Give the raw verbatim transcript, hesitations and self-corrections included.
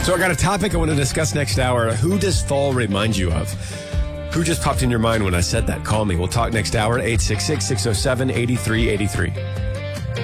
So I got a topic I want to discuss next hour. Who does fall remind you of? Who just popped in your mind when I said that? Call me. We'll talk next hour, eight six six, six oh seven, eight three eight three.